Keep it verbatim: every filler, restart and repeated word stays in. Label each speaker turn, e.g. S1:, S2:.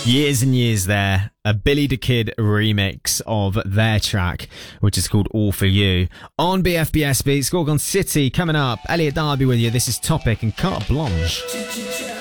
S1: Years and years there, a Billy the Kid remix of their track, which is called All For You. On B F B S Beats, Gorgon City coming up. Elliot Darby with you. This is Topic and Carte Blanche.